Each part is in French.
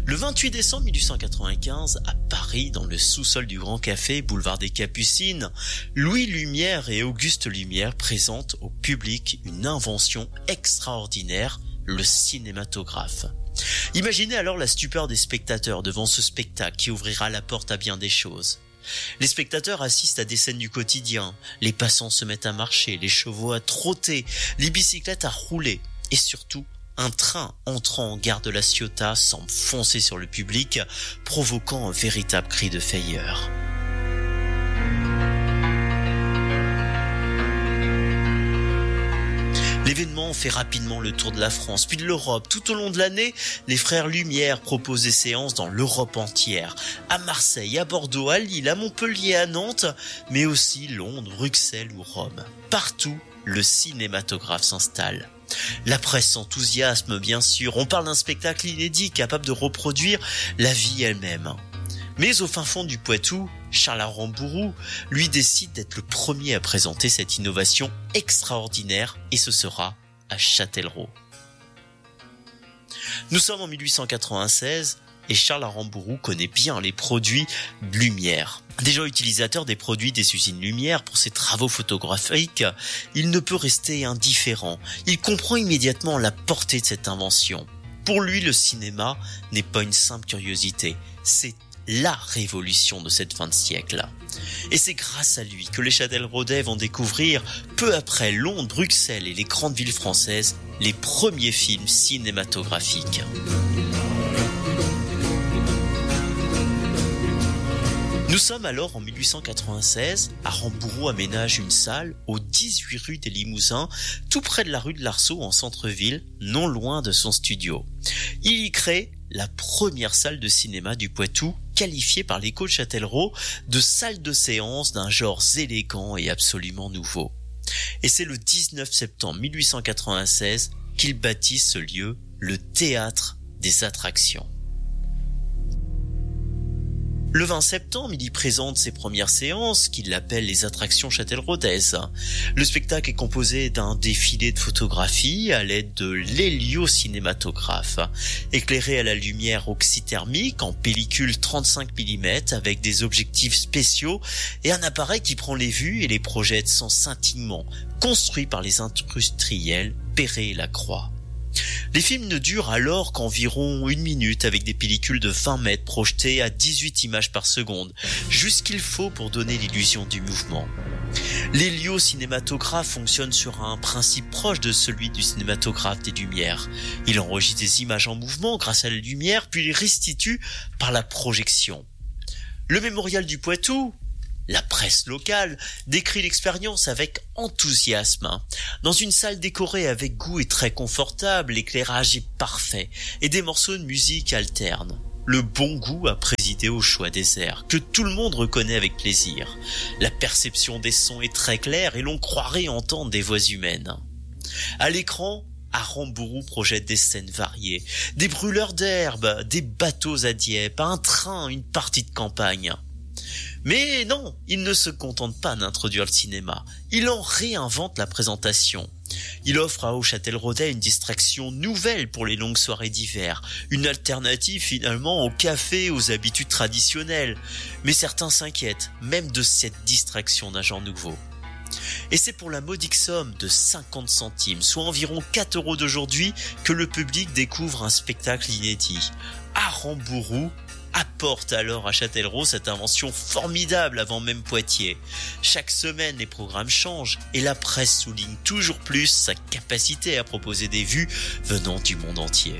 Le 28 décembre 1895, à Paris, dans le sous-sol du Grand Café, boulevard des Capucines, Louis Lumière et Auguste Lumière présentent au public une invention extraordinaire, le cinématographe. Imaginez alors la stupeur des spectateurs devant ce spectacle qui ouvrira la porte à bien des choses. Les spectateurs assistent à des scènes du quotidien, les passants se mettent à marcher, les chevaux à trotter, les bicyclettes à rouler, et surtout, un train entrant en gare de la Ciotat semble foncer sur le public, provoquant un véritable cri de frayeur. L'événement fait rapidement le tour de la France, puis de l'Europe. Tout au long de l'année, les frères Lumière proposent des séances dans l'Europe entière. À Marseille, à Bordeaux, à Lille, à Montpellier, à Nantes, mais aussi Londres, Bruxelles ou Rome. Partout, le cinématographe s'installe. La presse s'enthousiasme, bien sûr. On parle d'un spectacle inédit capable de reproduire la vie elle-même. Mais au fin fond du Poitou, Charles Aramburu, lui, décide d'être le premier à présenter cette innovation extraordinaire, et ce sera à Châtellerault. Nous sommes en 1896 et Charles Aramburu connaît bien les produits Lumière. Déjà utilisateur des produits des usines Lumière pour ses travaux photographiques, il ne peut rester indifférent. Il comprend immédiatement la portée de cette invention. Pour lui, le cinéma n'est pas une simple curiosité, c'est la révolution de cette fin de siècle. Et c'est grâce à lui que les Châtelleraudais vont découvrir, peu après Londres, Bruxelles et les grandes villes françaises, les premiers films cinématographiques. Nous sommes alors en 1896, Aramburu aménage une salle au 18 rue des Limousins, tout près de la rue de l'Arceau en centre-ville, non loin de son studio. Il y crée la première salle de cinéma du Poitou, qualifiée par l'écho de Châtellerault de salle de séance d'un genre élégant et absolument nouveau. Et c'est le 19 septembre 1896 qu'il bâtit ce lieu, le théâtre des attractions. Le 20 septembre, il y présente ses premières séances, qu'il appelle les attractions châtelleraudaises. Le spectacle est composé d'un défilé de photographies à l'aide de l'héliocinématographe, éclairé à la lumière oxythermique en pellicule 35 mm avec des objectifs spéciaux et un appareil qui prend les vues et les projette sans scintillement, construit par les industriels Perret et Lacroix. Les films ne durent alors qu'environ 1 minute avec des pellicules de 20 mètres projetées à 18 images par seconde, juste ce qu'il faut pour donner l'illusion du mouvement. L'héliocinématographe fonctionne sur un principe proche de celui du cinématographe des Lumières. Il enregistre des images en mouvement grâce à la lumière, puis les restitue par la projection. Le Mémorial du Poitou, la presse locale, décrit l'expérience avec enthousiasme. Dans une salle décorée avec goût et très confortable, l'éclairage est parfait et des morceaux de musique alternent. Le bon goût a présidé au choix des airs, que tout le monde reconnaît avec plaisir. La perception des sons est très claire et l'on croirait entendre des voix humaines. À l'écran, Aramburu projette des scènes variées, des brûleurs d'herbe, des bateaux à Dieppe, un train, une partie de campagne. Mais non, il ne se contente pas d'introduire le cinéma, il en réinvente la présentation. Il offre aux Châtelleraudais une distraction nouvelle pour les longues soirées d'hiver, une alternative finalement au café et aux habitudes traditionnelles. Mais certains s'inquiètent, même de cette distraction d'un genre nouveau. Et c'est pour la modique somme de 50 centimes, soit environ 4 € d'aujourd'hui, que le public découvre un spectacle inédit. Aramburu apporte alors à Châtellerault cette invention formidable avant même Poitiers. Chaque semaine, les programmes changent et la presse souligne toujours plus sa capacité à proposer des vues venant du monde entier.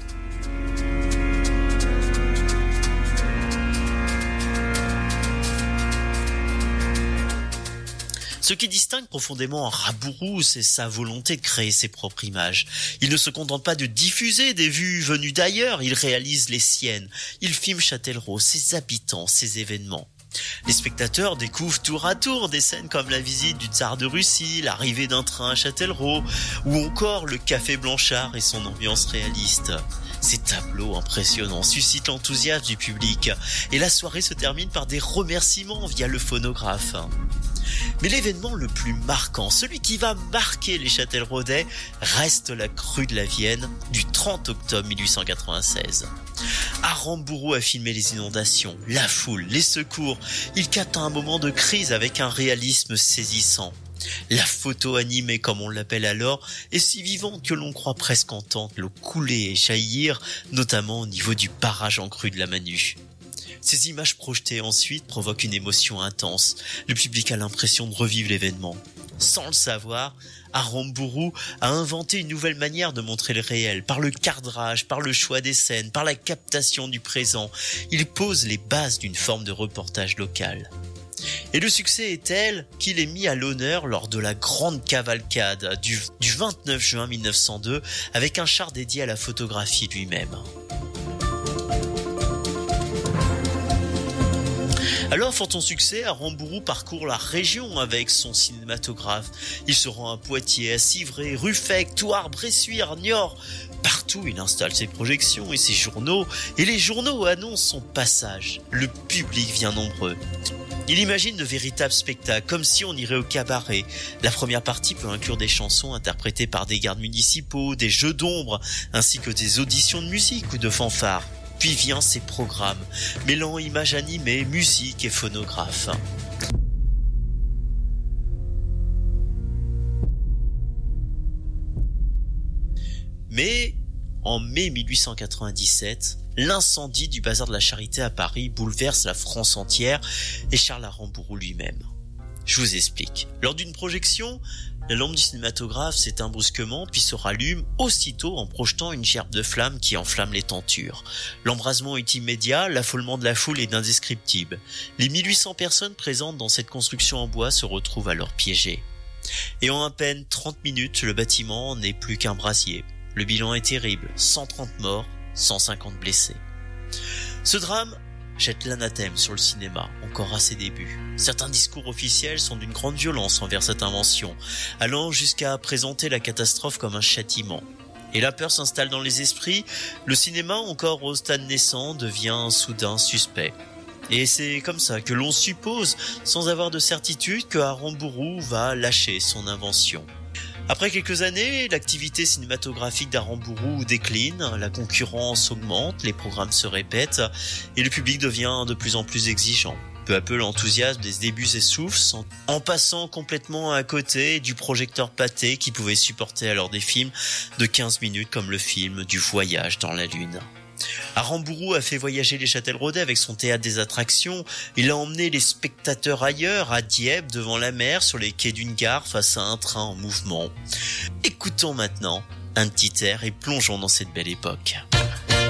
Ce qui distingue profondément Aramburu, c'est sa volonté de créer ses propres images. Il ne se contente pas de diffuser des vues venues d'ailleurs, il réalise les siennes. Il filme Châtellerault, ses habitants, ses événements. Les spectateurs découvrent tour à tour des scènes comme la visite du tsar de Russie, l'arrivée d'un train à Châtellerault, ou encore le café Blanchard et son ambiance réaliste. Ces tableaux impressionnants suscitent l'enthousiasme du public, et la soirée se termine par des remerciements via le phonographe. Mais l'événement le plus marquant, celui qui va marquer les Châtelleraudais, reste la crue de la Vienne du 30 octobre 1896. Aramburu a filmé les inondations, la foule, les secours. Il capte un moment de crise avec un réalisme saisissant. La photo animée, comme on l'appelle alors, est si vivante que l'on croit presque entendre l'eau couler et jaillir, notamment au niveau du barrage en crue de la Manu. Ces images projetées ensuite provoquent une émotion intense. Le public a l'impression de revivre l'événement. Sans le savoir, Aramburu a inventé une nouvelle manière de montrer le réel, par le cadrage, par le choix des scènes, par la captation du présent. Il pose les bases d'une forme de reportage local. Et le succès est tel qu'il est mis à l'honneur lors de la grande cavalcade du 29 juin 1902 avec un char dédié à la photographie lui-même. Alors, fort son succès, Aramburu parcourt la région avec son cinématographe. Il se rend à Poitiers, à Civray, Ruffec, Thouars, Bressuire, Niort. Partout, il installe ses projections et ses journaux, et les journaux annoncent son passage. Le public vient nombreux. Il imagine de véritables spectacles, comme si on irait au cabaret. La première partie peut inclure des chansons interprétées par des gardes municipaux, des jeux d'ombre, ainsi que des auditions de musique ou de fanfares. Puis vient ses programmes, mêlant images animées, musique et phonographe. Mais en mai 1897, l'incendie du bazar de la Charité à Paris bouleverse la France entière et Charles Aramburu lui-même. Je vous explique. Lors d'une projection, la lampe du cinématographe s'éteint brusquement puis se rallume aussitôt en projetant une gerbe de flammes qui enflamme les tentures. L'embrasement est immédiat, l'affolement de la foule est indescriptible. Les 1800 personnes présentes dans cette construction en bois se retrouvent alors piégées. Et en à peine 30 minutes, le bâtiment n'est plus qu'un brasier. Le bilan est terrible, 130 morts, 150 blessés. Ce drame jette l'anathème sur le cinéma, encore à ses débuts. Certains discours officiels sont d'une grande violence envers cette invention, allant jusqu'à présenter la catastrophe comme un châtiment. Et la peur s'installe dans les esprits, le cinéma, encore au stade naissant, devient soudain suspect. Et c'est comme ça que l'on suppose, sans avoir de certitude, que Aramburu va lâcher son invention. Après quelques années, l'activité cinématographique d'Aramburu décline, la concurrence augmente, les programmes se répètent et le public devient de plus en plus exigeant. Peu à peu, l'enthousiasme des débuts s'essouffle en passant complètement à côté du projecteur pâté qui pouvait supporter alors des films de 15 minutes comme le film du voyage dans la Lune. Aramburu a fait voyager les Châtelleraudais avec son théâtre des attractions. Il a emmené les spectateurs ailleurs, à Dieppe, devant la mer, sur les quais d'une gare, face à un train en mouvement. Écoutons maintenant un petit air et plongeons dans cette belle époque.